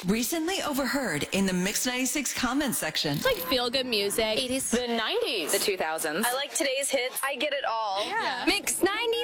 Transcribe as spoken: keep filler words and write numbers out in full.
Recently overheard in the Mix ninety-six comments section. It's like feel-good music. eighties. The nineties. The two thousands. I like today's hits. I get it all. Yeah. Mix ninety-six.